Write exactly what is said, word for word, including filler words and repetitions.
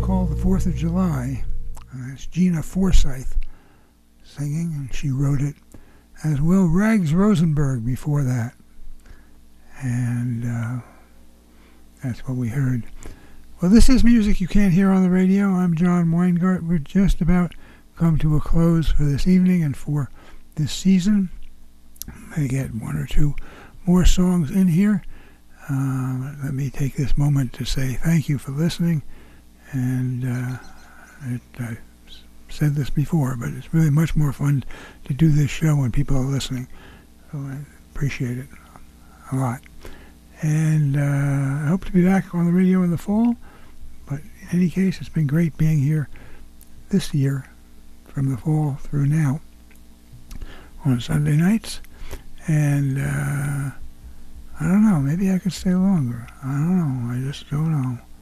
called The Fourth of July. And that's Gina Forsyth singing, and she wrote it, as well Rags Rosenberg before that. And uh, that's what we heard. Well, this is music you can't hear on the radio. I'm John Weingart. We're just about come to a close for this evening and for this season. May get one or two more songs in here. Uh, let me take this moment to say thank you for listening. And uh, it, I've said this before, but it's really much more fun to do this show when people are listening. So I appreciate it a lot. And uh, I hope to be back on the radio in the fall. But in any case, it's been great being here this year from the fall through now on Sunday nights. And uh, I don't know, maybe I could stay longer. I don't know, I just don't know.